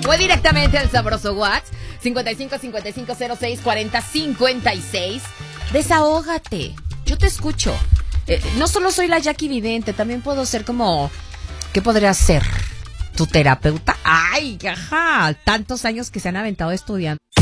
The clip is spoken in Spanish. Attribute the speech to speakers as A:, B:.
A: fue directamente al sabroso WhatsApp 55 55 06 40 56. Desahógate, yo te escucho. No solo soy la Jackie Vidente, también puedo ser como... ¿Qué podría ser? ¿Tu terapeuta? ¡Ay, ajá! Tantos años que se han aventado estudiando.